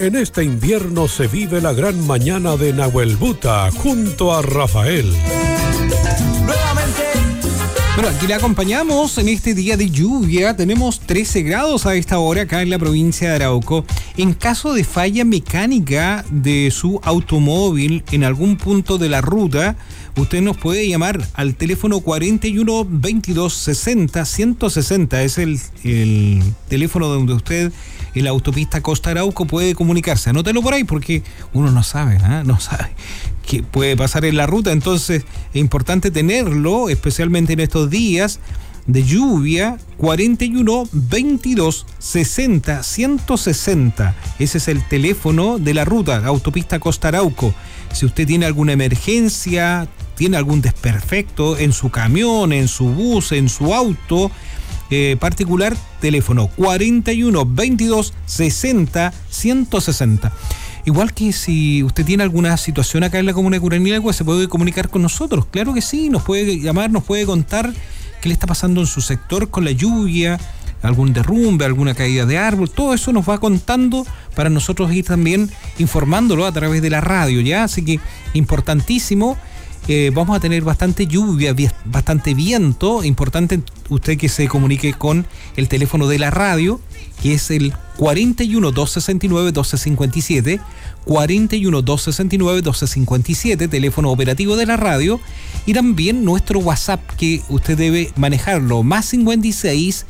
En este invierno se vive la gran mañana de Nahuelbuta junto a Rafael. Bueno, aquí le acompañamos en este día de lluvia. Tenemos 13 grados a esta hora acá en la provincia de Arauco. En caso de falla mecánica de su automóvil en algún punto de la ruta, usted nos puede llamar al teléfono 41 22 60 160. Es el teléfono donde usted en la autopista Costa Arauco puede comunicarse. Anótelo por ahí porque uno no sabe qué puede pasar en la ruta. Entonces es importante tenerlo, especialmente en estos días de lluvia. 41 22 60 160. Ese es el teléfono de la ruta autopista Costa Arauco. Si usted tiene alguna emergencia, tiene algún desperfecto en su camión, en su bus, en su auto particular, teléfono 41 22 60 160. Igual que si usted tiene alguna situación acá en la comuna de Curanilagua, se puede comunicar con nosotros. Claro que sí, nos puede llamar, nos puede contar qué le está pasando en su sector con la lluvia, algún derrumbe, alguna caída de árbol. Todo eso nos va contando para nosotros ir también informándolo a través de la radio, ¿ya? Así que importantísimo. Vamos a tener bastante lluvia, bastante viento. Importante usted que se comunique con el teléfono de la radio, que es el 41 269 1257, 41 269 1257, teléfono operativo de la radio, y también nuestro WhatsApp, que usted debe manejarlo, más 56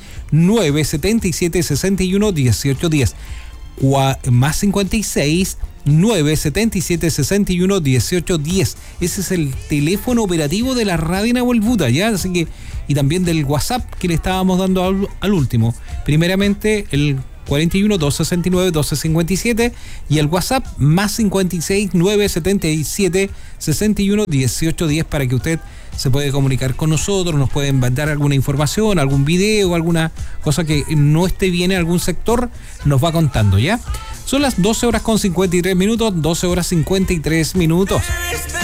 977 61 1810, más 56 977 61 1810. Ese es el teléfono operativo de la radio Nahuelbuta, ¿ya? Así que, y también del WhatsApp que le estábamos dando al último. Primeramente el 41 269 1257 y el WhatsApp más 56 977 61 1810 para que usted se puede comunicar con nosotros, nos pueden mandar alguna información, algún video, alguna cosa que no esté bien en algún sector, nos va contando, ¿ya? Son las 12 horas con 53 minutos, 12 horas 53 minutos.